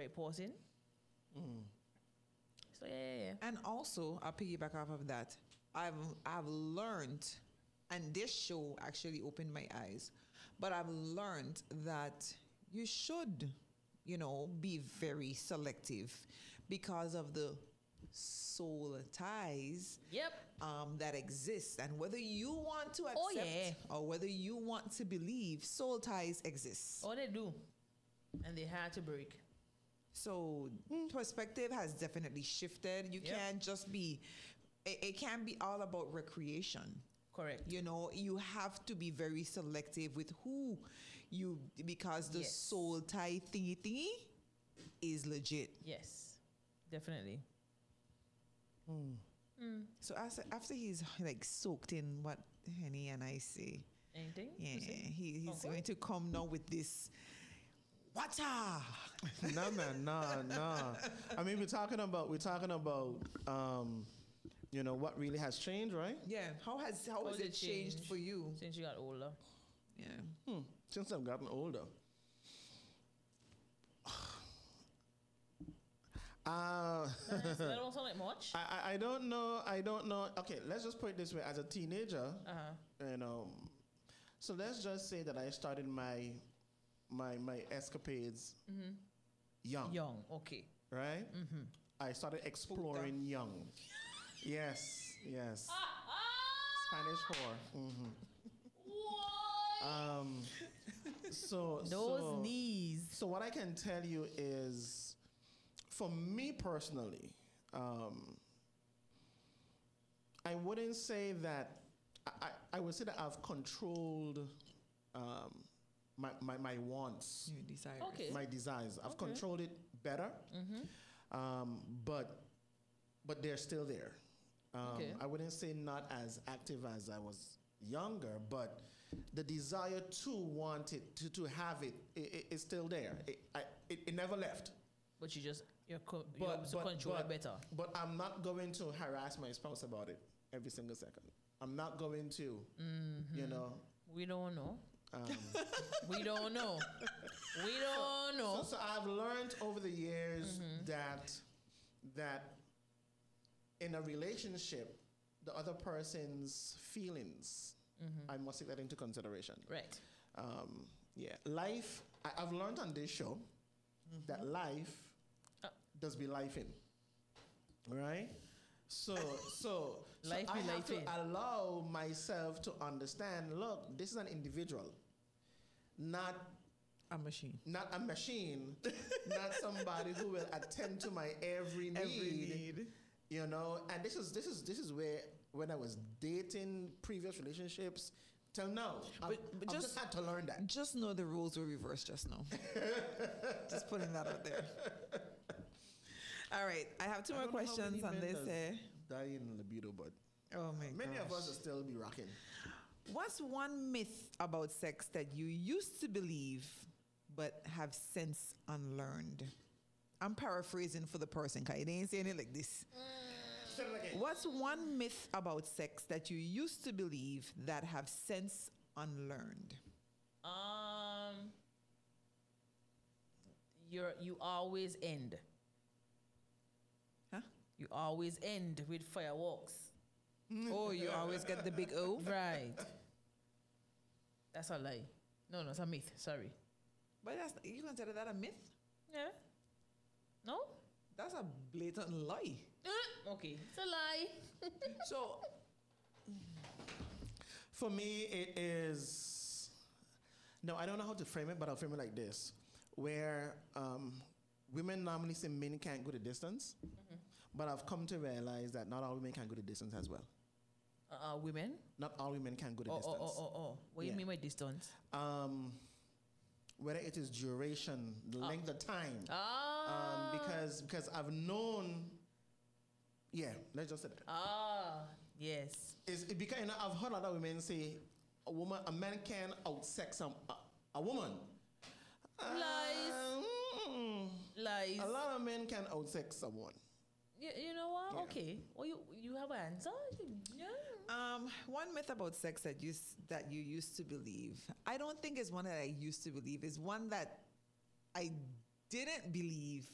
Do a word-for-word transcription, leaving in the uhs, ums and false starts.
right pausing. Mm. So yeah, yeah, yeah. And also, I'll piggyback off of that. I've I've learned, and this show actually opened my eyes, but I've learned that you should, you know, be very selective because of the soul ties Yep. um, that exist, and whether you want to accept Oh, yeah. or whether you want to believe, soul ties exist. Oh, they do, and they had to break. So perspective has definitely shifted. You Yep. can't just be, it, it can't be all about recreation. Correct. You know, you have to be very selective with who you, because the Yes. soul tie thingy thingy is legit. Yes, definitely. So as, after he's like soaked in what Henny and I say, Anything? yeah, to say? he, he's Okay. going to come now with this water. No, man, no, no. I mean, we're talking about we're talking about um, you know, what really has changed, right? Yeah, how has how, How has did it changed change for you? Since you got older. Yeah. Hmm. Since I've gotten older. Uh, Nice. That don't sound like much. I, I- I don't know. I don't know. Okay, let's just put it this way. As a teenager, Uh-huh. you know, so let's just say that I started my my my escapades young, Young. Okay. right? I started exploring young. Yes, yes. Spanish whore. hmm Um, so Those so, knees. So what I can tell you is, for me personally, um, I wouldn't say that, I, I, I would say that I've controlled um, my, my, my wants, Your desires. Okay. my desires. I've Okay. controlled it better, um, but, but they're still there. Um, Okay. I wouldn't say not as active as I was younger, but the desire to want it, to, to have it, i i- is still there. It, I, it, it never left. But you just you're, co- you're able to control it better. But I'm not going to harass my spouse about it every single second. I'm not going to, you know. We don't know. Um, We don't know. We don't so, know. so I've learned over the years that that in a relationship, the other person's feelings, I must take that into consideration. Right. Um, yeah, life. I, I've learned on this show that life Uh. does be life in, right? So, so, so Life I be have life to in. allow myself to understand. Look, this is an individual, not A machine. not a machine, not somebody who will attend to my every need. Every need. You know, and this is this is this is where when I was dating previous relationships till now, I've, But- but I've just- just had to learn that. Just know the rules were reversed just now. Just putting that out there. All right, I have two I more don't know how questions many on men this. does eh? Die in libido, but Oh my many of gosh. us will still be rocking. What's one myth about sex that you used to believe but have since unlearned? I'm paraphrasing for the person, because they ain't saying it like this. Say it again. What's one myth about sex that you used to believe that have since unlearned? Um. You're you always end. Huh? You always end with fireworks. Oh, you always get the big O? Right. That's a lie. No, no, it's a myth. Sorry. But that's, you consider that a myth? Yeah. No. That's a blatant lie. Uh, okay, it's a lie. So, For me, it is. No, I don't know how to frame it, but I'll frame it like this: where um, women normally say men can't go the distance, but I've come to realize that not all women can go the distance as well. Uh, uh, women. Not all women can go the Oh, oh, distance. oh, oh, oh. What do Yeah. you mean by distance? Um, whether it is duration, the length of time, Ah. um, because because I've known. Yeah, let's just say that. Ah. Yes. It's it because you know, I've heard a lot of women say a woman, a man can outsex a, a, a woman. Lies. Uh, mm, Lies. a lot of men can outsex someone. You, you know what? Yeah. Okay. Well, you you have an answer? Yeah. um, one myth about sex that you s- that you used to believe, I don't think is one that I used to believe. Is one that I didn't believe